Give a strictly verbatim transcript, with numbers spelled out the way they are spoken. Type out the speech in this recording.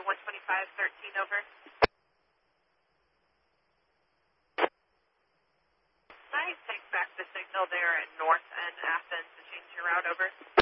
one twenty-five thirteen, over. Nice, take back the signal there at North and Athens to change your route, over.